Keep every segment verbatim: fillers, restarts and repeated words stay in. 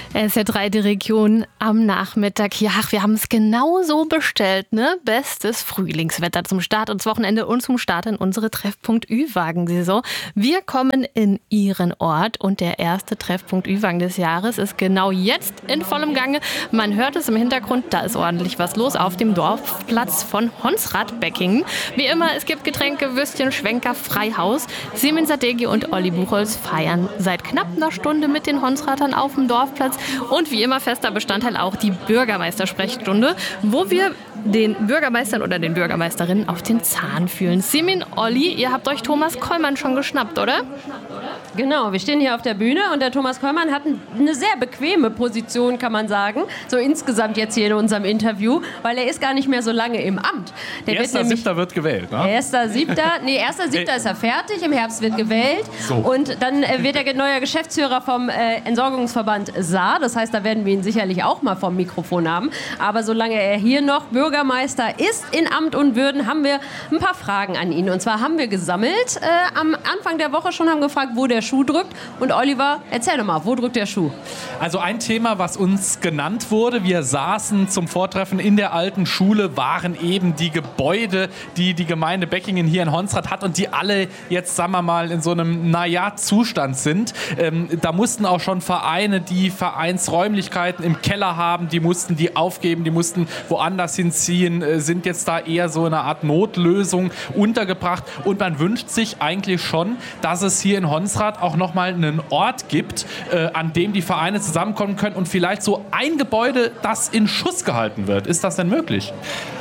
S R drei, die Region am Nachmittag. Ja, ach, wir haben es genau so bestellt, ne? Bestes Frühlingswetter zum Start ins Wochenende und zum Start in unsere Treffpunkt Ü-Wagen-Saison. Wir kommen in Ihren Ort und der erste Treffpunkt Ü-Wagen des Jahres ist genau jetzt in vollem Gange. Man hört es im Hintergrund, da ist ordentlich was los auf dem Dorfplatz von Honsrad-Beckingen. Wie immer, es gibt Getränke, Würstchen, Schwenker, Freihaus. Simin Sadeghi und Olli Buchholz feiern seit knapp einer Stunde mit den Honsradern auf dem Dorfplatz. Und wie immer fester Bestandteil auch die Bürgermeistersprechstunde, wo wir den Bürgermeistern oder den Bürgermeisterinnen auf den Zahn fühlen. Simin, Olli, ihr habt euch Thomas Kollmann schon geschnappt, oder? Genau, wir stehen hier auf der Bühne und der Thomas Kollmann hat eine sehr bequeme Position, kann man sagen, so insgesamt jetzt hier in unserem Interview, weil er ist gar nicht mehr so lange im Amt. Der erster Siebter wird gewählt, ne? Erster Siebter, nee, erster Siebter ist er fertig, im Herbst wird gewählt so. Und dann äh, wird er neuer Geschäftsführer vom äh, Entsorgungsverband Saar, das heißt, da werden wir ihn sicherlich auch mal vom Mikrofon haben, aber solange er hier noch Bürgermeister ist in Amt und Würden, haben wir ein paar Fragen an ihn. Und zwar haben wir gesammelt äh, am Anfang der Woche schon, haben gefragt, wo der Schuh drückt. Und Oliver, erzähl doch mal, wo drückt der Schuh? Also ein Thema, was uns genannt wurde, wir saßen zum Vortreffen in der alten Schule, waren eben die Gebäude, die die Gemeinde Beckingen hier in Honsrad hat und die alle jetzt, sagen wir mal, in so einem, naja, Zustand sind. Ähm, da mussten auch schon Vereine, die Vereinsräumlichkeiten im Keller haben, die mussten die aufgeben, die mussten woanders hinziehen, äh, sind jetzt da eher so eine Art Notlösung untergebracht. Und man wünscht sich eigentlich schon, dass es hier in Honsrad auch nochmal einen Ort gibt, äh, an dem die Vereine zusammenkommen können und vielleicht so ein Gebäude, das in Schuss gehalten wird. Ist das denn möglich?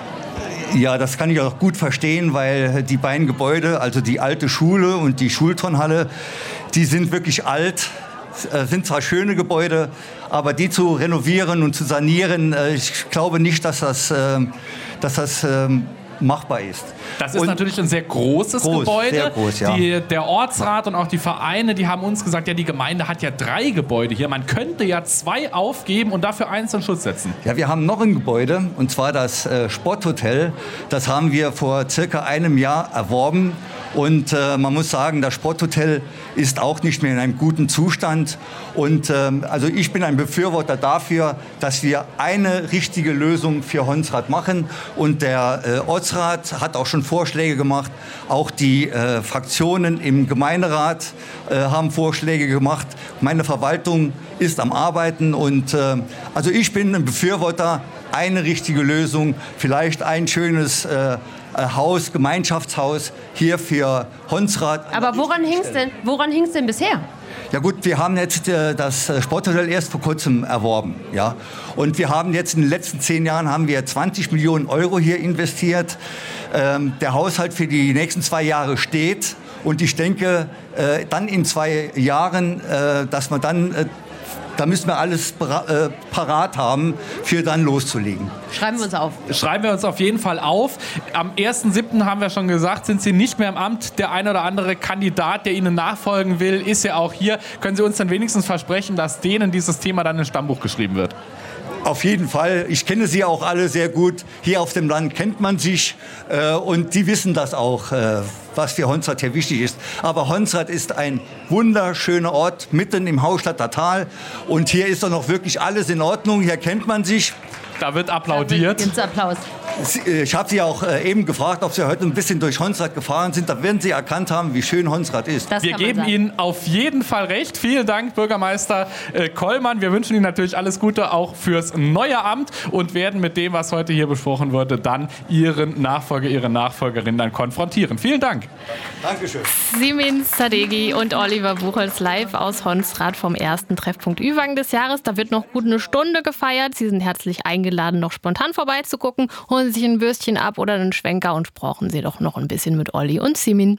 Ja, das kann ich auch gut verstehen, weil die beiden Gebäude, also die alte Schule und die Schulturnhalle, die sind wirklich alt, sind zwar schöne Gebäude, aber die zu renovieren und zu sanieren, ich glaube nicht, dass das, dass das machbar ist. Das ist und natürlich ein sehr großes groß, Gebäude. Sehr groß, ja. Die, der Ortsrat und auch die Vereine, die haben uns gesagt, ja, die Gemeinde hat ja drei Gebäude hier. Man könnte ja zwei aufgeben und dafür eins in Schutz setzen. Ja, wir haben noch ein Gebäude, und zwar das äh, Sporthotel. Das haben wir vor circa einem Jahr erworben. Und äh, man muss sagen, das Sporthotel ist auch nicht mehr in einem guten Zustand. Und ähm, also ich bin ein Befürworter dafür, dass wir eine richtige Lösung für Honsrad machen. Und der äh, Ortsrat hat auch schon Vorschläge gemacht. Auch die äh, Fraktionen im Gemeinderat äh, haben Vorschläge gemacht. Meine Verwaltung ist am Arbeiten. Und äh, also ich bin ein Befürworter, eine richtige Lösung, vielleicht ein schönes äh, Haus, Gemeinschaftshaus hier für Honsrad. Aber woran hing es denn, woran hing's denn bisher? Ja gut, wir haben jetzt äh, das Sporthotel erst vor kurzem erworben, ja. Und wir haben jetzt in den letzten zehn Jahren haben wir zwanzig Millionen Euro hier investiert. Ähm, der Haushalt für die nächsten zwei Jahre steht. Und ich denke, äh, dann in zwei Jahren, äh, dass man dann äh, Da müssen wir alles äh, parat haben, für dann loszulegen. Schreiben wir uns auf. Schreiben wir uns auf jeden Fall auf. Am ersten siebten haben wir schon gesagt, sind Sie nicht mehr im Amt. Der ein oder andere Kandidat, der Ihnen nachfolgen will, ist ja auch hier. Können Sie uns dann wenigstens versprechen, dass denen dieses Thema dann ins Stammbuch geschrieben wird? Auf jeden Fall. Ich kenne sie auch alle sehr gut. Hier auf dem Land kennt man sich äh, und die wissen das auch, äh, was für Honsrad hier wichtig ist. Aber Honsrad ist ein wunderschöner Ort mitten im Hausstadter Tal und hier ist doch noch wirklich alles in Ordnung. Hier kennt man sich. Da wird applaudiert. Da gibt's Applaus. Ich habe Sie auch äh, eben gefragt, ob Sie heute ein bisschen durch Honsrad gefahren sind. Da werden Sie erkannt haben, wie schön Honsrad ist. Das Wir geben sagen. Ihnen auf jeden Fall recht. Vielen Dank, Bürgermeister äh, Kollmann. Wir wünschen Ihnen natürlich alles Gute auch fürs neue Amt und werden mit dem, was heute hier besprochen wurde, dann Ihren Nachfolger, Ihre Nachfolgerin dann konfrontieren. Vielen Dank. Dankeschön. Simin Sadeghi und Oliver Buchholz live aus Honsrad vom ersten Treffpunkt Ü-Wagen des Jahres. Da wird noch gut eine Stunde gefeiert. Sie sind herzlich eingeladen, noch spontan vorbeizugucken. Holen sich ein Würstchen ab oder einen Schwenker und sprechen Sie doch noch ein bisschen mit Olli und Simin.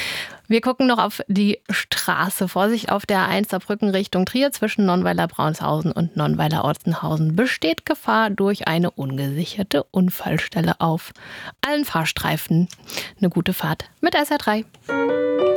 Wir gucken noch auf die Straße. Vorsicht auf der A eins Saarbrücken Richtung Trier zwischen Nonnweiler-Braunshausen und Nonnweiler-Ortenhausen. Besteht Gefahr durch eine ungesicherte Unfallstelle auf allen Fahrstreifen. Eine gute Fahrt mit S R drei.